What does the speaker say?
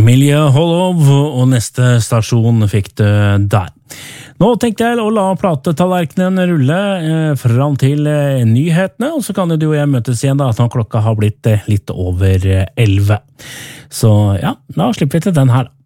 Emilie Holov, og neste stasjon fikk du der. Nå tenkte jeg å la platetallerkenen rulle fram til nyhetene, og så kan jo du og jeg møtes igjen da, når klokka har blitt litt over 11. Så ja, da slipper vi til den her da.